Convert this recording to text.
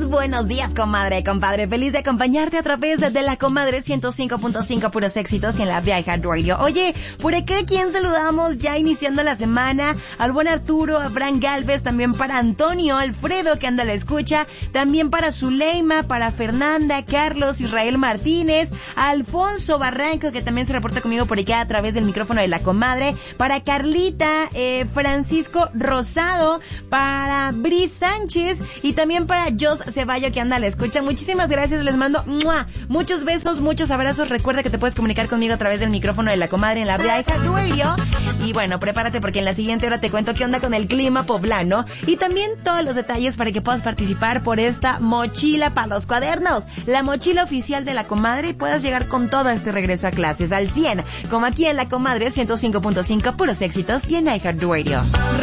buenos días, comadre, compadre. Feliz de acompañarte a través de la Comadre 105.5 Puros Éxitos y en la Via Radio. Oye, por acá, ¿quién saludamos ya iniciando la semana? Al buen Arturo, a Fran Galvez, también para Antonio, Alfredo, que anda a la escucha, también para Zuleima, para Fernanda, Carlos, Israel Martínez, a Alfonso Barranco, que también se reporta conmigo por acá a través del micrófono de la Comadre, para Carlita, Francisco Rosado, para Bris Sánchez y también para Jos Ceballo, que anda a la escucha. Muchísimas gracias, les mando muchos besos, muchos abrazos. Recuerda que te puedes comunicar conmigo a través del micrófono de la Comadre en la Via Radio. Y bueno, prepárate porque en la siguiente hora te cuento qué onda con el clima poblano y también todos los detalles para que puedas participar por esta mochila para los cuadernos, la mochila oficial de la Comadre, y puedas llegar con todo este regreso a clases al 100, como aquí en la Comadre 105.5 Puros Éxitos y en iHeartRadio.